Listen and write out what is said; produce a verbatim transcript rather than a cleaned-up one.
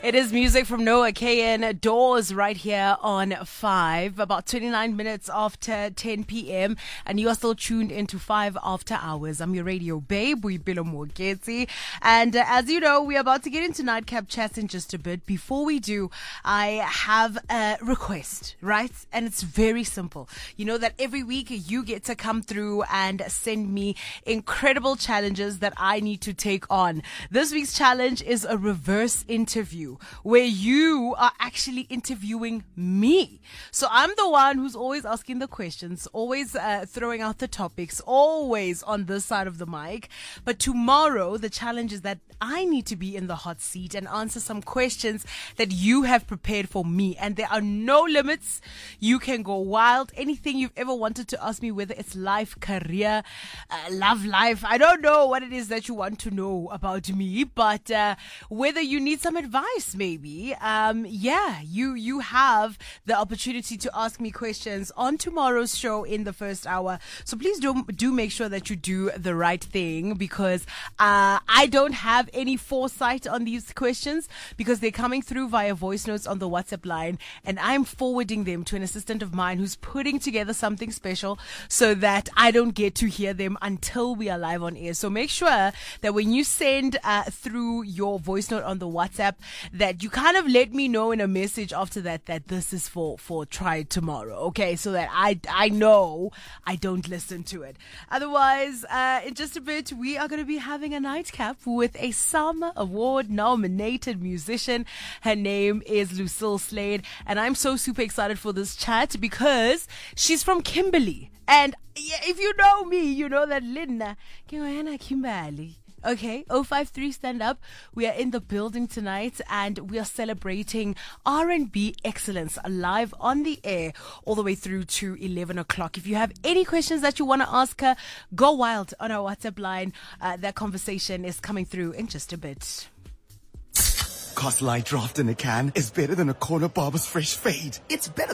It is music from Noah Kahan, Doors, right here on five, about twenty-nine minutes after ten p.m. And you are still tuned into five After Hours. I'm your radio babe, Boipelo Mogeti. And uh, as you know, we're about to get into Nightcap Chats in just a bit. Before we do, I have a request, right? And it's very simple. You know that every week you get to come through and send me incredible challenges that I need to take on. This week's challenge is a reverse interview where you are actually interviewing me. So I'm the one who's always asking the questions, always uh, throwing out the topics, always on this side of the mic. But tomorrow, the challenge is that I need to be in the hot seat and answer some questions that you have prepared for me. And there are no limits. You can go wild. Anything you've ever wanted to ask me, whether it's life, career, uh, love life. I don't know what it is that you want to know about me, but uh, whether you need some advice, maybe, um, yeah, you you have the opportunity to ask me questions on tomorrow's show in the first hour. So please do do make sure that you do the right thing, because uh, I don't have any foresight on these questions because they're coming through via voice notes on the WhatsApp line, and I'm forwarding them to an assistant of mine who's putting together something special so that I don't get to hear them until we are live on air. So make sure that when you send uh, through your voice note on the WhatsApp, that you kind of let me know in a message after that that this is for for try tomorrow, okay? So that I I know I don't listen to it. Otherwise, uh, in just a bit, we are going to be having a nightcap with a SAMA Award nominated musician. Her name is Lucille Slade, and I'm so super excited for this chat because she's from Kimberley. And if you know me, you know that Linda Kimberley. Okay, oh five three, stand up. We are in the building tonight and we are celebrating R and B excellence live on the air all the way through to eleven o'clock. If you have any questions that you want to ask her, go wild on our WhatsApp line. Uh, that conversation is coming through in just a bit. Cause light draft in a can is better than a corner barber's fresh fade. It's better